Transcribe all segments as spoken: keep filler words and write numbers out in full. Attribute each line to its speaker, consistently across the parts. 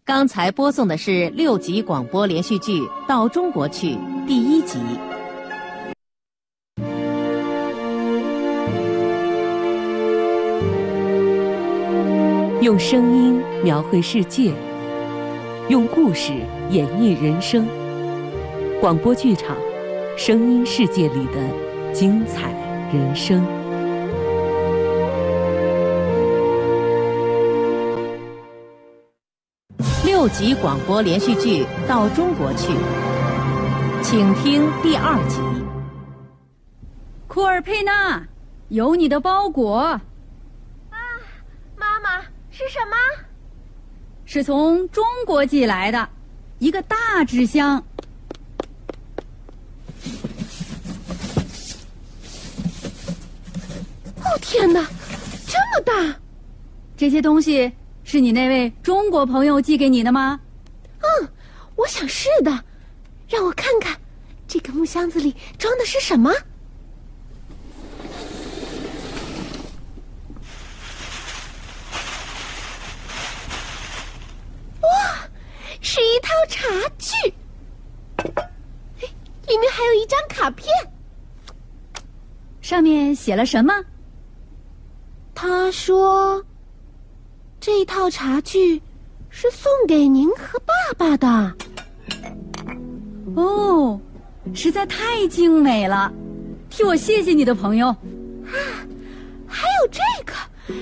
Speaker 1: 刚才播送的是六集广播连续剧《到中国去》第一集。
Speaker 2: 用声音描绘世界，用故事演绎人生。广播剧场，声音世界里的精彩人生。
Speaker 1: 六集广播连续剧《到中国去》，请听第二集。
Speaker 3: 库尔佩纳，有你的包裹。
Speaker 4: 啊，妈妈，是什么？
Speaker 3: 是从中国寄来的，一个大纸箱。
Speaker 4: 哦，天哪，这么大！
Speaker 3: 这些东西是你那位中国朋友寄给你的吗？
Speaker 4: 嗯，我想是的。让我看看，这个木箱子里装的是什么？哇，是一套茶具。里面还有一张卡片，
Speaker 3: 上面写了什么？
Speaker 4: 他说这套茶具是送给您和爸爸的。
Speaker 3: 哦，实在太精美了，替我谢谢你的朋友。
Speaker 4: 啊，还有这个，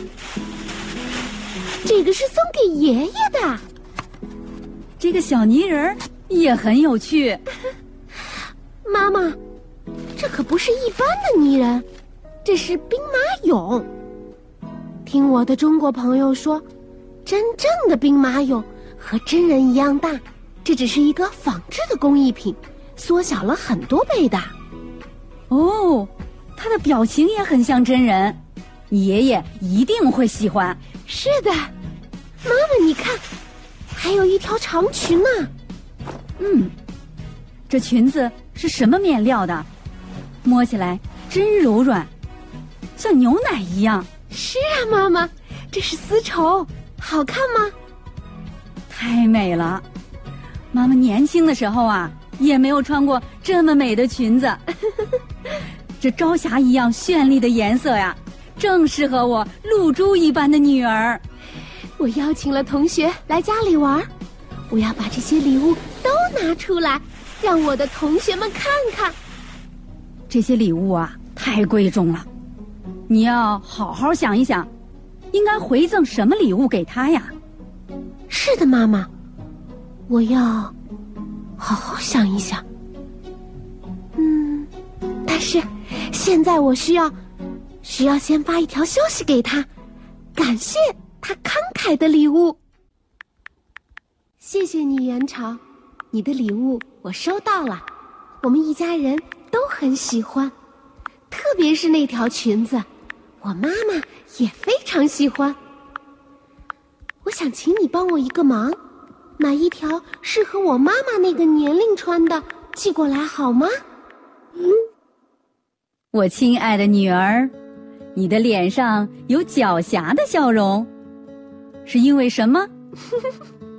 Speaker 4: 这个是送给爷爷的。
Speaker 3: 这个小泥人也很有趣。
Speaker 4: 妈妈，这可不是一般的泥人，这是兵马俑。听我的中国朋友说，真正的兵马俑和真人一样大，这只是一个仿制的工艺品，缩小了很多倍的。
Speaker 3: 哦，他的表情也很像真人，你爷爷一定会喜欢。
Speaker 4: 是的，妈妈你看，还有一条长裙呢。
Speaker 3: 嗯，这裙子是什么面料的？摸起来真柔软，像牛奶一样。
Speaker 4: 是啊，妈妈，这是丝绸，好看吗？
Speaker 3: 太美了！妈妈年轻的时候啊，也没有穿过这么美的裙子。这朝霞一样绚丽的颜色呀，正适合我露珠一般的女儿。
Speaker 4: 我邀请了同学来家里玩，我要把这些礼物都拿出来，让我的同学们看看。
Speaker 3: 这些礼物啊，太贵重了，你要好好想一想，应该回赠什么礼物给他呀？
Speaker 4: 是的，妈妈，我要好好想一想。嗯，但是现在我需要需要先发一条消息给他，感谢他慷慨的礼物。谢谢你，元朝，你的礼物我收到了，我们一家人都很喜欢，特别是那条裙子，我妈妈也非常喜欢。我想请你帮我一个忙，买一条适合我妈妈那个年龄穿的寄过来好吗？嗯，
Speaker 3: 我亲爱的女儿，你的脸上有狡黠的笑容，是因为什么？